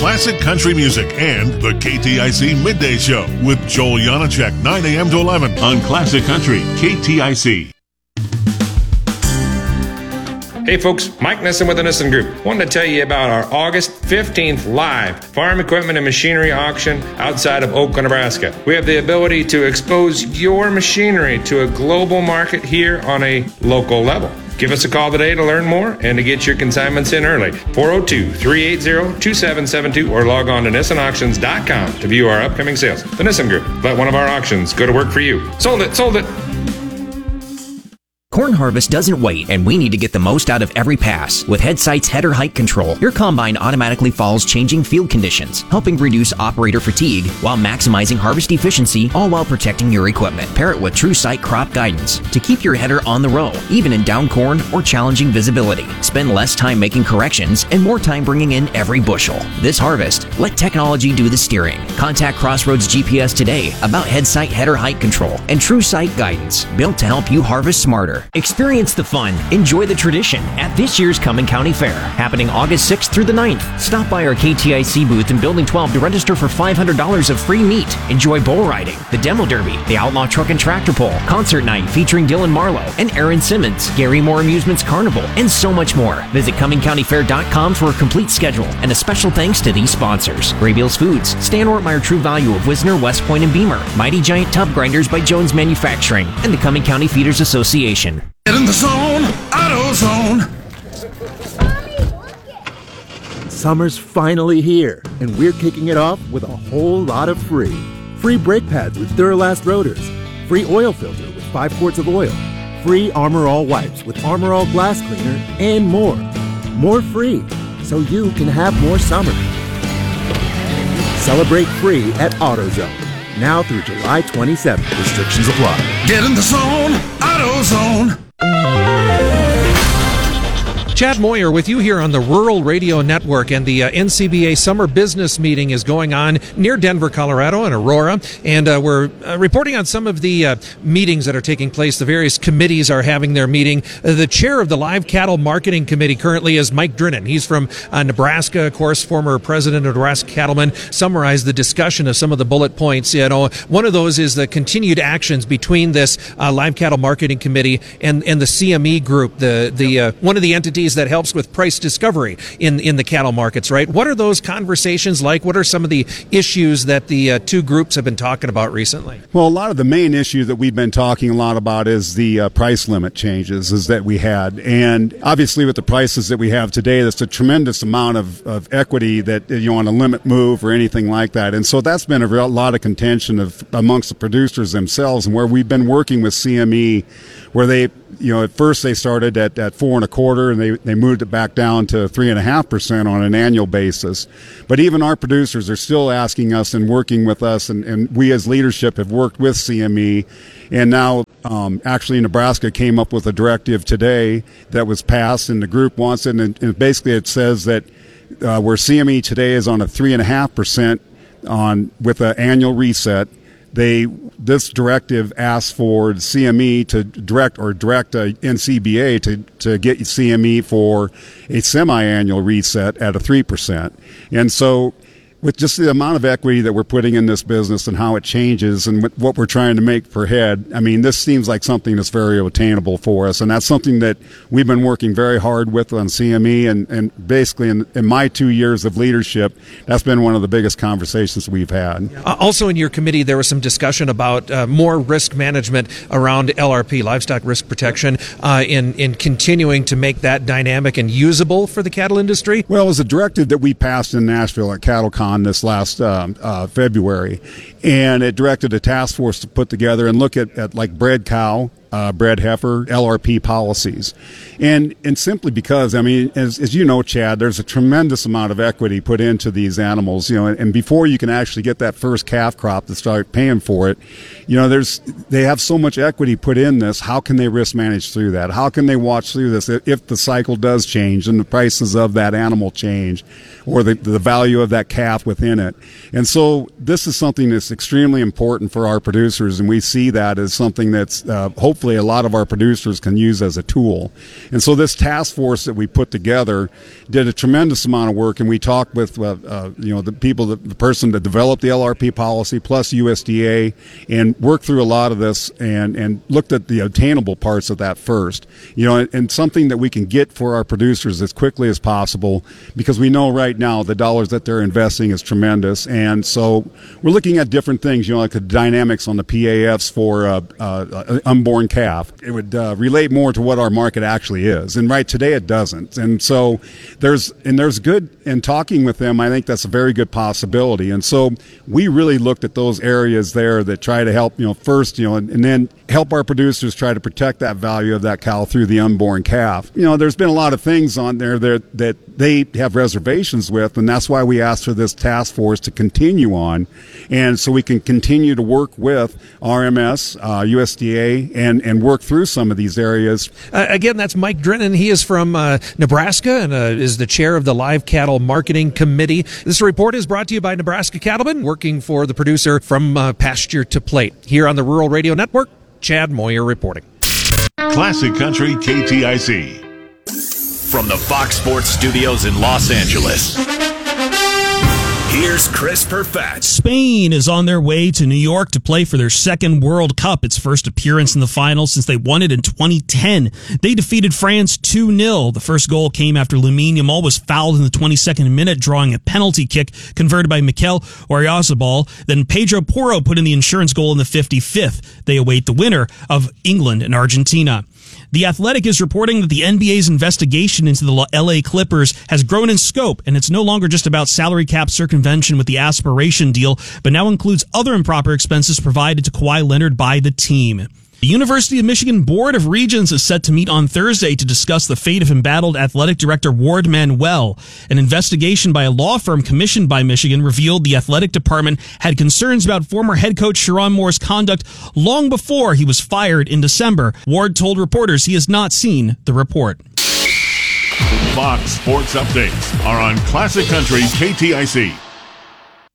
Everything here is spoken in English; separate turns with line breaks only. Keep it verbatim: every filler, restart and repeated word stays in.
classic country music, and the K T I C Midday Show with Joel Janacek, nine a.m. to eleven on Classic Country, K T I C.
Hey folks, Mike Nissen with the Nissen Group. Wanted to tell you about our August fifteenth live farm equipment and machinery auction outside of Oakland, Nebraska. We have the ability to expose your machinery to a global market here on a local level. Give us a call today to learn more and to get your consignments in early. four oh two, three eight zero, two seven seven two or log on to Nissen Auctions dot com to view our upcoming sales. The Nissen Group. Let one of our auctions go to work for you. Sold it, sold it.
Corn harvest doesn't wait, and we need to get the most out of every pass. With Headsight's header height control, your combine automatically follows changing field conditions, helping reduce operator fatigue while maximizing harvest efficiency, all while protecting your equipment. Pair it with TrueSight crop guidance to keep your header on the row, even in down corn or challenging visibility. Spend less time making corrections and more time bringing in every bushel. This harvest, let technology do the steering. Contact Crossroads G P S today about Headsight header height control and TrueSight guidance, built to help you harvest smarter. Experience the fun, enjoy the tradition at this year's Cumming County Fair, happening August sixth through the ninth. Stop by our K T I C booth in Building twelve to register for five hundred dollars of free meat. Enjoy bull riding, the demo derby, the outlaw truck and tractor pull, concert night featuring Dylan Marlowe and Aaron Simmons, Gary Moore Amusements Carnival, and so much more. Visit Cumming County Fair dot com for a complete schedule, and a special thanks to these sponsors: Graybeals Foods, Stan Ortmeyer True Value of Wisner, West Point, and Beamer, Mighty Giant Tub Grinders by Jones Manufacturing, and the Cumming County Feeders Association.
Get in the zone, AutoZone.
Summer's finally here, and we're kicking it off with a whole lot of free. Free brake pads with Duralast rotors. Free oil filter with five quarts of oil. Free Armor All wipes with Armor All glass cleaner, and more. More free, so you can have more summer. Celebrate free at AutoZone. Now through July twenty-seventh. Restrictions apply.
Get in the zone, AutoZone.
Chad Moyer with you here on the Rural Radio Network, and the uh, N C B A Summer Business Meeting is going on near Denver, Colorado, in Aurora, and uh, we're uh, reporting on some of the uh, meetings that are taking place. The various committees are having their meeting. Uh, the chair of the Live Cattle Marketing Committee currently is Mike Drinnen. He's from uh, Nebraska, of course, former president of Nebraska Cattlemen. Summarized the discussion of some of the bullet points. You know, one of those is the continued actions between this uh, Live Cattle Marketing Committee and and the C M E group, the the uh, one of the entities that helps with price discovery in in the cattle markets, right? What are those conversations like? What are some of the issues that the uh, two groups have been talking about recently?
Well, a lot of the main issue that we've been talking a lot about is the uh, price limit changes is that we had. And obviously with the prices that we have today, that's a tremendous amount of, of equity that you know, on a limit move or anything like that. And so that's been a real, lot of contention of amongst the producers themselves, and where we've been working with C M E, where they, you know, at first they started at, at four and a quarter, and they, they moved it back down to three and a half percent on an annual basis. But even our producers are still asking us and working with us, and, and we as leadership have worked with C M E. And now um, actually Nebraska came up with a directive today that was passed, and the group wants it, and, and basically it says that uh, where C M E today is on a three and a half percent on with an annual reset, They this directive asks for C M E to direct or direct a N C B A to, to get C M E for a semi-annual reset at a three percent. And so with just the amount of equity that we're putting in this business and how it changes and what we're trying to make per head, I mean, this seems like something that's very attainable for us. And that's something that we've been working very hard with on C M E. And, and basically, in, in my two years of leadership, that's been one of the biggest conversations we've had.
Uh, also in your committee, there was some discussion about uh, more risk management around L R P, livestock risk protection, uh, in, in continuing to make that dynamic and usable for the cattle industry.
Well, it was a directive that we passed in Nashville at CattleCon this last um, uh, February, and it directed a task force to put together and look at, at like bred cow, uh, bred heifer, L R P policies. And and simply because, I mean, as, as you know, Chad, there's a tremendous amount of equity put into these animals, you know, and, and before you can actually get that first calf crop to start paying for it, you know, there's they have so much equity put in this. How can they risk manage through that? How can they watch through this if the cycle does change and the prices of that animal change, or the, the value of that calf within it? And so this is something that's extremely important for our producers, and we see that as something that's uh, hopefully hopefully a lot of our producers can use as a tool. And so this task force that we put together did a tremendous amount of work, and we talked with uh, uh, you know the people, that, the person that developed the L R P policy plus U S D A, and worked through a lot of this and, and looked at the obtainable parts of that first. You know, and, and something that we can get for our producers as quickly as possible, because we know right now the dollars that they're investing is tremendous. And so we're looking at different things, you know, like the dynamics on the P A Fs for uh, uh, an unborn calf. It would uh, relate more to what our market actually is. And right today it doesn't. And so there's, and there's good, in talking with them, I think that's a very good possibility. And so we really looked at those areas there that try to help, you know, first, you know, and, and then help our producers try to protect that value of that cow through the unborn calf. You know, there's been a lot of things on there that, that they have reservations with, and that's why we asked for this task force to continue on, and so we can continue to work with R M S, uh, U S D A, and, and work through some of these areas.
Uh, again, that's Mike Drennan. He is from uh, Nebraska and uh, is the chair of the Live Cattle Marketing Committee. This report is brought to you by Nebraska Cattlemen, working for the producer From uh, Pasture to Plate. Here on the Rural Radio Network, Chad Moyer reporting.
Classic Country K T I C.
From the Fox Sports Studios in Los Angeles, here's Chris Perfett.
Spain is on their way to New York to play for their second World Cup, its first appearance in the final since they won it in twenty ten. They defeated France two nil. The first goal came after Lamine Yamal was fouled in the twenty-second minute, drawing a penalty kick converted by Mikel Oyarzabal. Then Pedro Porro put in the insurance goal in the fifty-fifth. They await the winner of England and Argentina. The Athletic is reporting that the N B A's investigation into the L A Clippers has grown in scope, and it's no longer just about salary cap circumvention with the aspiration deal, but now includes other improper expenses provided to Kawhi Leonard by the team. The University of Michigan Board of Regents is set to meet on Thursday to discuss the fate of embattled athletic director Ward Manuel. An investigation by a law firm commissioned by Michigan revealed the athletic department had concerns about former head coach Sharon Moore's conduct long before he was fired in December. Ward told reporters he has not seen the report.
Fox Sports Updates are on Classic Country K T I C.